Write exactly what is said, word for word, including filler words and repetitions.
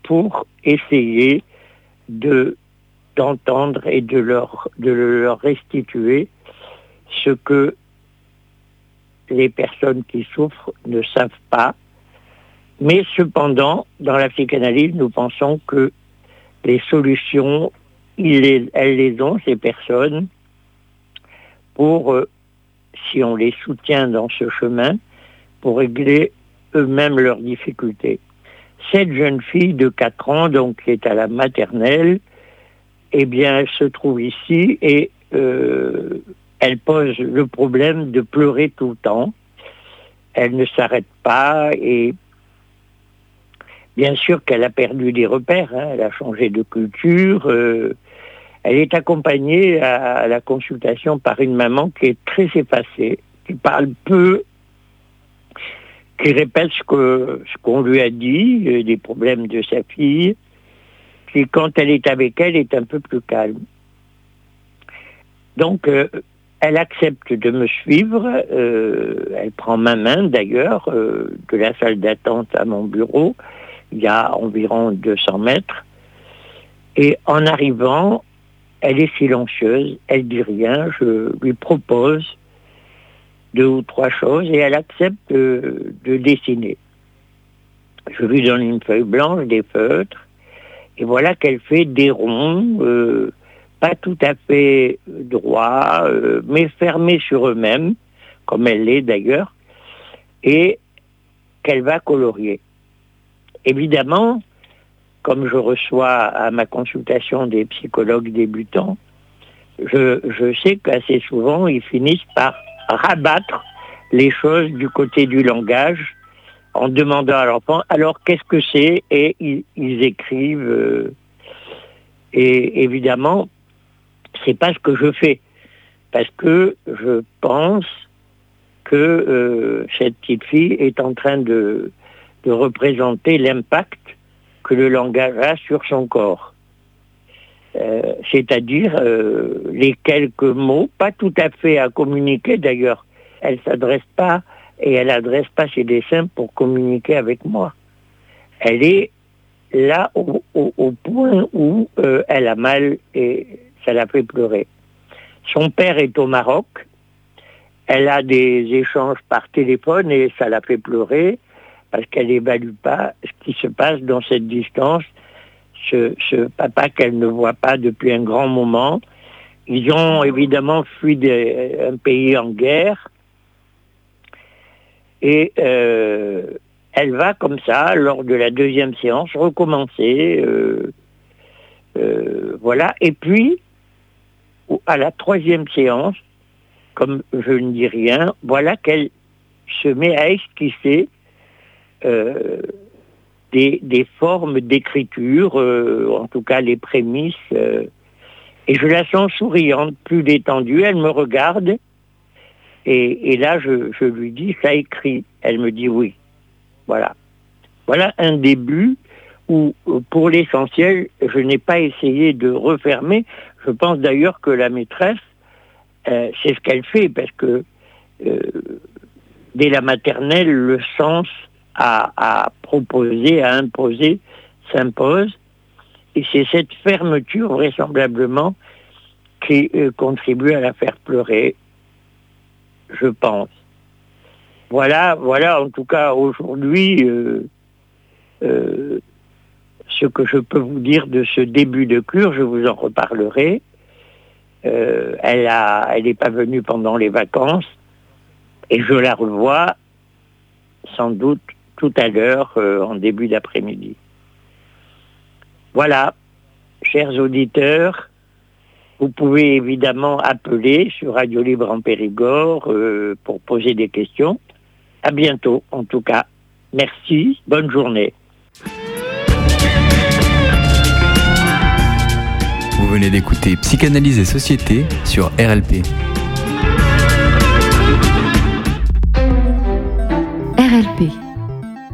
pour essayer de, d'entendre et de leur, de leur restituer ce que les personnes qui souffrent ne savent pas. Mais cependant, dans la psychanalyse, nous pensons que les solutions, ils les, elles les ont, ces personnes, pour, euh, si on les soutient dans ce chemin, pour régler eux-mêmes leurs difficultés. Cette jeune fille de quatre ans, donc qui est à la maternelle, eh bien, elle se trouve ici et euh, elle pose le problème de pleurer tout le temps. Elle ne s'arrête pas et bien sûr qu'elle a perdu des repères, hein, elle a changé de culture. Euh, elle est accompagnée à, à la consultation par une maman qui est très effacée, qui parle peu, qui répète ce, que, ce qu'on lui a dit, euh, des problèmes de sa fille, qui quand elle est avec elle est un peu plus calme. Donc, euh, elle accepte de me suivre, euh, elle prend ma main d'ailleurs, euh, de la salle d'attente à mon bureau. Il y a environ deux cents mètres. Et en arrivant, elle est silencieuse, elle dit rien, je lui propose deux ou trois choses et elle accepte de, de dessiner. Je lui donne une feuille blanche, des feutres, et voilà qu'elle fait des ronds, euh, pas tout à fait droits, euh, mais fermés sur eux-mêmes, comme elle l'est d'ailleurs, et qu'elle va colorier. Évidemment, comme je reçois à ma consultation des psychologues débutants, je, je sais qu'assez souvent, ils finissent par rabattre les choses du côté du langage en demandant à l'enfant « alors qu'est-ce que c'est ?» et ils, ils écrivent. Euh, et évidemment, c'est pas ce que je fais, parce que je pense que euh, cette petite fille est en train de... de représenter l'impact que le langage a sur son corps. Euh, c'est-à-dire euh, les quelques mots, pas tout à fait à communiquer d'ailleurs. Elle ne s'adresse pas et elle n'adresse pas ses dessins pour communiquer avec moi. Elle est là au, au, au point où euh, elle a mal et ça la fait pleurer. Son père est au Maroc. Elle a des échanges par téléphone et ça la fait pleurer, parce qu'elle n'évalue pas ce qui se passe dans cette distance, ce, ce papa qu'elle ne voit pas depuis un grand moment. Ils ont évidemment fui des, un pays en guerre, et euh, elle va comme ça, lors de la deuxième séance, recommencer, euh, euh, voilà, et puis, à la troisième séance, comme je ne dis rien, voilà qu'elle se met à esquisser Euh, des, des formes d'écriture, euh, en tout cas les prémices, euh, et je la sens souriante, plus détendue, elle me regarde, et, et là je, je lui dis « ça écrit », elle me dit « oui ». Voilà. Voilà un début où, pour l'essentiel, je n'ai pas essayé de refermer. Je pense d'ailleurs que la maîtresse, euh, c'est ce qu'elle fait, parce que euh, dès la maternelle, le sens À, à proposer, à imposer, s'impose. Et c'est cette fermeture, vraisemblablement, qui euh, contribue à la faire pleurer, je pense. Voilà, voilà en tout cas aujourd'hui euh, euh, ce que je peux vous dire de ce début de cure, je vous en reparlerai. Euh, elle a, elle n'est pas venue pendant les vacances, et je la revois sans doute tout à l'heure, euh, en début d'après-midi. Voilà, chers auditeurs, vous pouvez évidemment appeler sur Radio Libre en Périgord euh, pour poser des questions. À bientôt, en tout cas. Merci, bonne journée. Vous venez d'écouter Psychanalyse et Société sur R L P.